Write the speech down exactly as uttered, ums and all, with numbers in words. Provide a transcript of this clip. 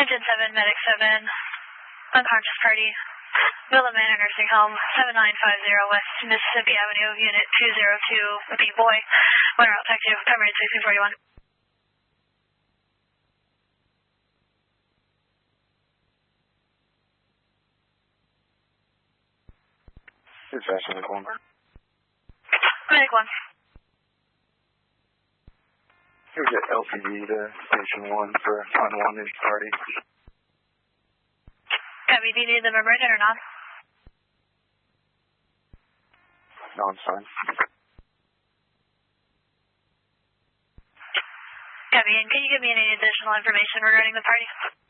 Engine seven, Medic seven, unconscious party, Villa Manor Nursing Home, seven nine five zero West Mississippi Avenue, Unit two zero two, B Boy, Winter Out Tech two, primary sixteen forty-one. It's faster than one. Medic one. Here's an L P D to Station one for unwanted party. Copy, do you need them emergent or not? No, I'm fine. Copy, and can you give me any additional information regarding the party?